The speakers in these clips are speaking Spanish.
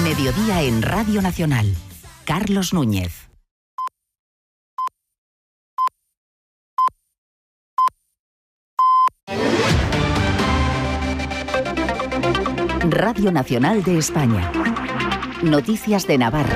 Mediodía en Radio Nacional. Carlos Núñez. Radio Nacional de España. Noticias de Navarra.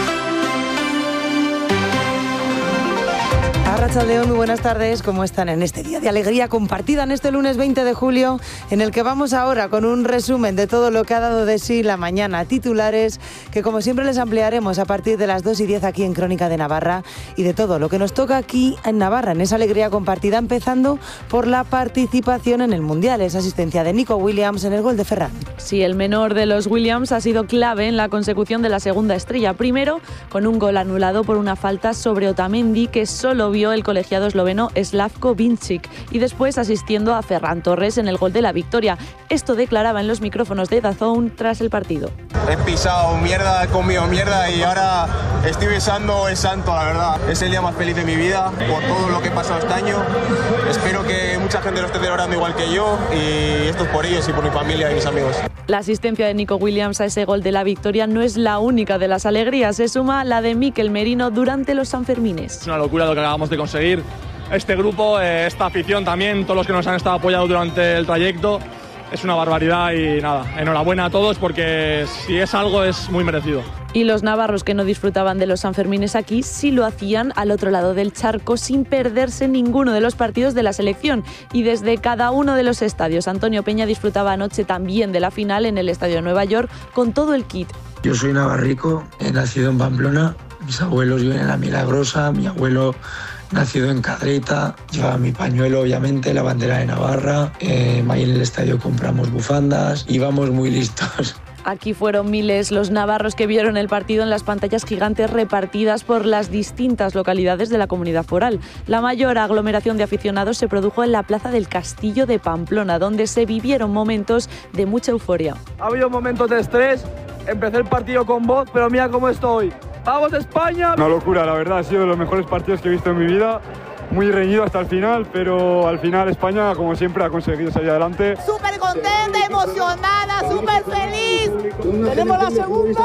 Arratsaldeon, muy buenas tardes. ¿Cómo están en este día de alegría compartida en este lunes 20 de julio, en el que vamos ahora con un resumen de todo lo que ha dado de sí la mañana, titulares que como siempre les ampliaremos a partir de las 2:10 aquí en Crónica de Navarra, y de todo lo que nos toca aquí en Navarra, en esa alegría compartida, empezando por la participación en el Mundial, esa asistencia de Nico Williams en el gol de Ferran. Sí, el menor de los Williams ha sido clave en la consecución de la segunda estrella. Primero, con un gol anulado por una falta sobre Otamendi que solo vio el colegiado esloveno Slavko Vincic, y después asistiendo a Ferran Torres en el gol de la victoria. Esto declaraba en los micrófonos de DAZN tras el partido. He pisado mierda, he comido mierda y ahora estoy besando el santo, la verdad. Es el día más feliz de mi vida por todo lo que he pasado este año. Espero que mucha gente lo esté celebrando igual que yo, y esto es por ellos y por mi familia y mis amigos. La asistencia de Nico Williams a ese gol de la victoria no es la única de las alegrías. Se suma la de Mikel Merino durante los Sanfermines. Es una locura lo que acabamos de conseguir. Este grupo, esta afición también, todos los que nos han estado apoyando durante el trayecto. Es una barbaridad y nada, enhorabuena a todos porque si es algo es muy merecido. Y los navarros que no disfrutaban de los Sanfermines aquí sí lo hacían al otro lado del charco, sin perderse ninguno de los partidos de la selección. Y desde cada uno de los estadios, Antonio Peña disfrutaba anoche también de la final en el Estadio de Nueva York con todo el kit. Yo soy navarrico, he nacido en Pamplona, mis abuelos viven en La Milagrosa, mi abuelo nacido en Cadreta, llevaba mi pañuelo, obviamente, la bandera de Navarra, ahí en el estadio compramos bufandas y vamos muy listos. Aquí fueron miles los navarros que vieron el partido en las pantallas gigantes repartidas por las distintas localidades de la comunidad foral. La mayor aglomeración de aficionados se produjo en la plaza del Castillo de Pamplona, donde se vivieron momentos de mucha euforia. Ha habido momentos de estrés, empecé el partido con voz, pero mira cómo estoy. ¡Vamos España! Una locura, la verdad, ha sido de los mejores partidos que he visto en mi vida. Muy reñido hasta el final, pero al final España, como siempre, ha conseguido salir adelante. Súper contenta, emocionada, súper feliz. ¡Tenemos la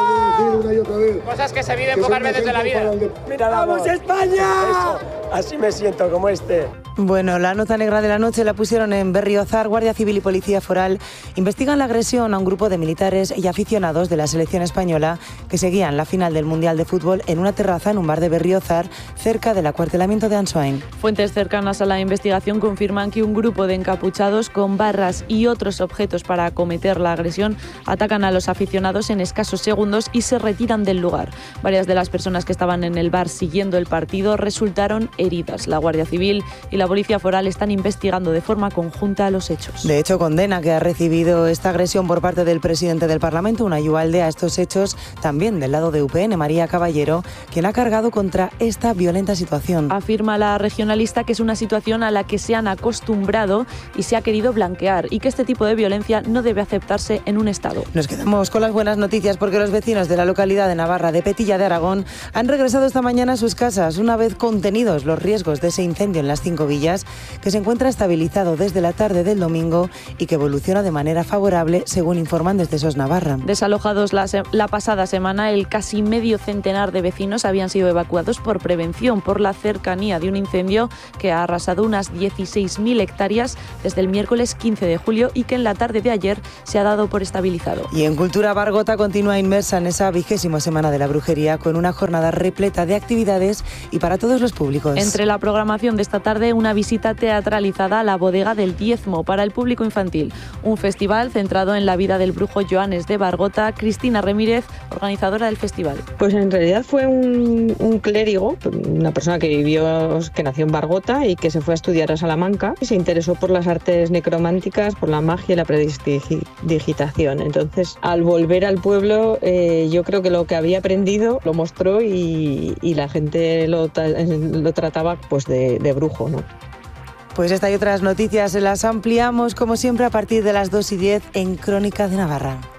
segunda! Cosas que se viven pocas veces de la vida. ¡Mira, vamos España! Eso. Así me siento, como este. Bueno, la nota negra de la noche la pusieron en Berriozar. Guardia Civil y Policía Foral investigan la agresión a un grupo de militares y aficionados de la selección española que seguían la final del Mundial de Fútbol en una terraza en un bar de Berriozar, cerca del acuartelamiento de Ansoain. Fuentes cercanas a la investigación confirman que un grupo de encapuchados con barras y otros objetos para acometer la agresión atacan a los aficionados en escasos segundos y se retiran del lugar. Varias de las personas que estaban en el bar siguiendo el partido resultaron heridas. La Guardia Civil y la Policía Foral están investigando de forma conjunta los hechos. De hecho, condena que ha recibido esta agresión por parte del presidente del Parlamento, Unai Ugalde, a estos hechos también del lado de UPN, María Caballero, quien ha cargado contra esta violenta situación. Afirma la regionalista que es una situación a la que se han acostumbrado y se ha querido blanquear, y que este tipo de violencia no debe aceptarse en un Estado. Nos quedamos con las buenas noticias porque los vecinos de la localidad de Navarra de Petilla de Aragón han regresado esta mañana a sus casas una vez contenidos los riesgos de ese incendio en las 5 villas, que se encuentra estabilizado desde la tarde del domingo y que evoluciona de manera favorable, según informan desde SOS Navarra. Desalojados la pasada semana, el casi medio centenar de vecinos habían sido evacuados por prevención, por la cercanía de un incendio que ha arrasado unas 16.000 hectáreas desde el miércoles 15 de julio y que en la tarde de ayer se ha dado por estabilizado. Y en Cultura, Bargota continúa inmersa en esa 20ª semana de la brujería, con una jornada repleta de actividades y para todos los públicos. Entre la programación de esta tarde, una visita teatralizada a la Bodega del Diezmo para el público infantil. Un festival centrado en la vida del brujo Joanes de Bargota. Cristina Remírez, organizadora del festival. Pues en realidad fue un clérigo, una persona que nació en Bargota y que se fue a estudiar a Salamanca y se interesó por las artes necrománticas, por la magia y la prestidigitación. Entonces, al volver al pueblo, yo creo que lo que había aprendido lo mostró y la gente lo trataba pues de brujo, ¿no? Pues esta y otras noticias las ampliamos, como siempre, a partir de las 2:10 en Crónica de Navarra.